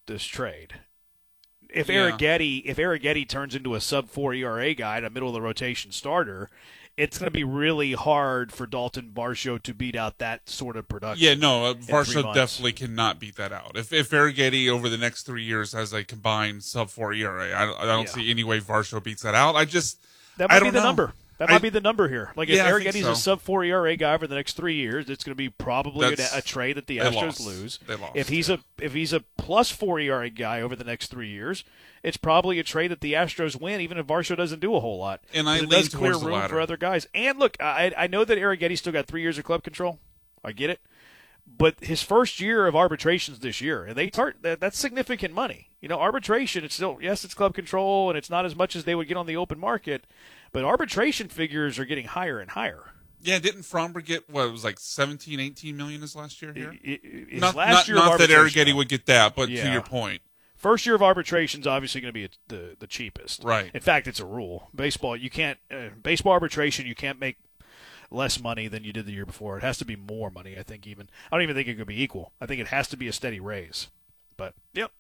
this trade. If Arrighetti turns into a sub-4 ERA guy and a middle-of-the-rotation starter, it's going to be really hard for Dalton Varsho to beat out that sort of production. Yeah, no, Varsho definitely cannot beat that out. If Arrighetti over the next 3 years has a combined sub-4 ERA, I don't see any way Varsho beats that out. That might be the number. That might be the number here. Like, if Arrighetti's a sub-4 ERA guy for the next 3 years, it's going to be probably a trade that the Astros lose. They lost. If he's a plus 4 ERA guy over the next 3 years, it's probably a trade that the Astros win, even if Varsho doesn't do a whole lot. And it does clear room for other guys. And look, I know that Arrighetti's still got 3 years of club control. I get it. But his first year of arbitrations this year, and that's significant money. You know, arbitration, it's still, yes, it's club control, and it's not as much as they would get on the open market, but arbitration figures are getting higher and higher. Yeah, didn't Fromber get, what, it was like 17, 18 million his last year here? Not that Arrighetti would get that, but to your point. First year of arbitration is obviously going to be the cheapest. Right. In fact, it's a rule. Baseball arbitration, you can't make less money than you did the year before. It has to be more money, I think, even. I don't even think it could be equal. I think it has to be a steady raise. But, yep.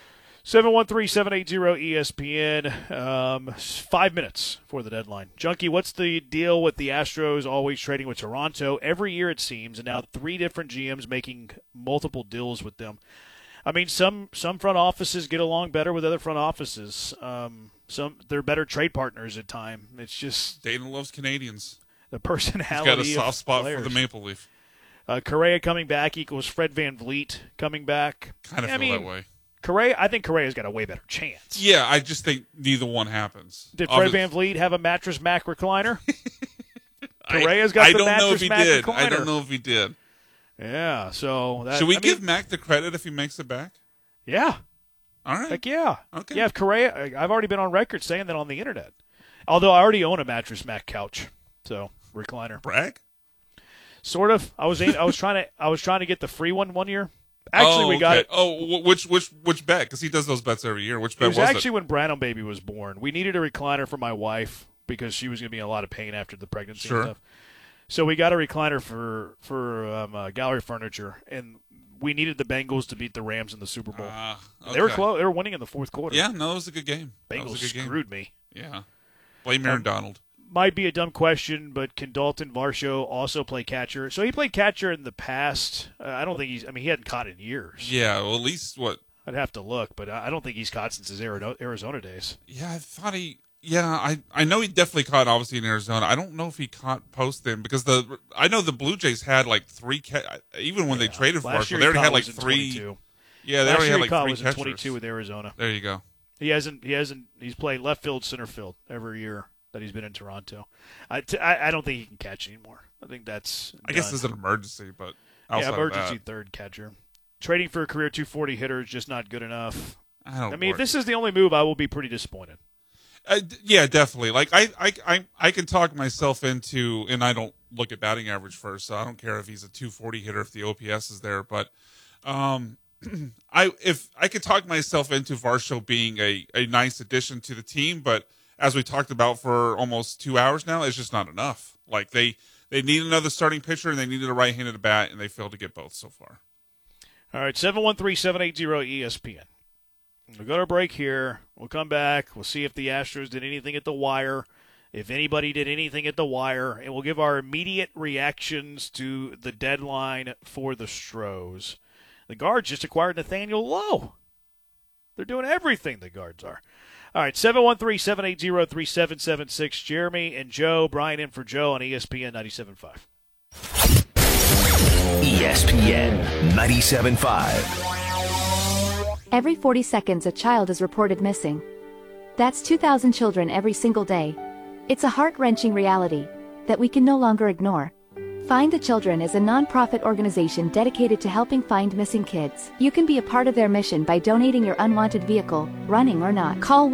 713-780-ESPN. 5 minutes for the deadline. Junkie, what's the deal with the Astros always trading with Toronto? Every year it seems, and now 3 different GMs making multiple deals with them. I mean, some front offices get along better with other front offices. They're better trade partners at time. It's just Dayton loves Canadians. The personality. He's got a soft spot players. for the Maple Leaf. Correa coming back equals Fred VanVleet coming back. Kind of feel that way. I think Correa's got a way better chance. Yeah, I just think neither one happens. Did Fred VanVleet have a mattress Mac recliner? Correa's got the mattress Mac recliner. I don't know if he did. Yeah, so should we give Mac the credit if he makes it back? Yeah. All right. Heck yeah. Okay. Yeah, if Correa, I've already been on record saying that on the internet. Although I already own a mattress Mac couch, so recliner. Brag. Sort of. I was trying to get the free one year. Actually, we got it. Oh, which bet? Because he does those bets every year. Which bet was it? It was actually when Branham Baby was born. We needed a recliner for my wife because she was going to be in a lot of pain after the pregnancy and stuff. So we got a recliner for Gallery Furniture, and we needed the Bengals to beat the Rams in the Super Bowl. Okay. They were close. They were winning in the fourth quarter. Yeah, no, it was a good game. Bengals screwed me. Yeah. Blame Aaron Donald. Might be a dumb question, but can Dalton Varsho also play catcher? So he played catcher in the past. I don't think he hadn't caught in years. Yeah, well, at least what? I'd have to look, but I don't think he's caught since his Arizona days. Yeah, I thought he. Yeah, I know he definitely caught obviously in Arizona. I don't know if he caught post then because I know the Blue Jays had like 3 even when they traded for Varsho, they already had like 3. 22. Yeah, they already had like 3 was catchers. In 22 with Arizona. There you go. He's played left field, center field every year that he's been in Toronto. I don't think he can catch anymore. I think that's done. I guess it's an emergency, but emergency third catcher. Trading for a career 240 hitter is just not good enough. I mean, if this is the only move, I will be pretty disappointed. Yeah, definitely. Like I can talk myself into, and I don't look at batting average first, so I don't care if he's a 240 hitter if the OPS is there. But if I could talk myself into Varsho being a nice addition to the team, but as we talked about for almost 2 hours now, it's just not enough. Like they need another starting pitcher, and they needed a right-handed bat, and they failed to get both so far. All right, 713-780-ESPN. We'll go to a break here. We'll come back. We'll see if the Astros did anything at the wire, if anybody did anything at the wire, and we'll give our immediate reactions to the deadline for the Stros. The Guards just acquired Nathaniel Lowe. They're doing everything, the Guards are. All right, 713-780-3776. Jeremy and Joe. Brian in for Joe on ESPN 97.5. ESPN 97.5. Every 40 seconds a child is reported missing. That's 2,000 children every single day. It's a heart-wrenching reality that we can no longer ignore. Find the Children is a non-profit organization dedicated to helping find missing kids. You can be a part of their mission by donating your unwanted vehicle, running or not. Call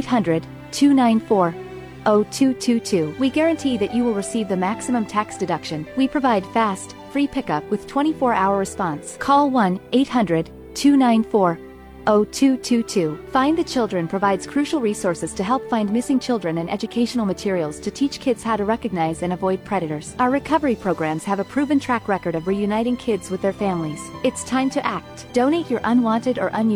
1-800-294-0222. We guarantee that you will receive the maximum tax deduction. We provide fast, free pickup with 24-hour response. Call 1-800-294-0222. Find the Children provides crucial resources to help find missing children and educational materials to teach kids how to recognize and avoid predators. Our recovery programs have a proven track record of reuniting kids with their families. It's time to act. Donate your unwanted or unused